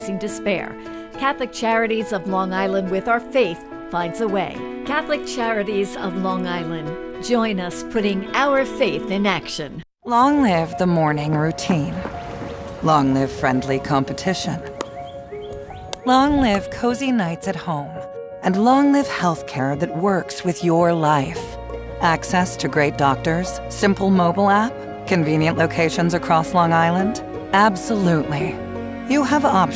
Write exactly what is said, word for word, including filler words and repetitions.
despair. Catholic Charities of Long Island, with our faith, finds a way. Catholic Charities of Long Island. Join us putting our faith in action. Long live the morning routine. Long live friendly competition. Long live cozy nights at home. And long live healthcare that works with your life. Access to great doctors, simple mobile app, convenient locations across Long Island. Absolutely. You have options.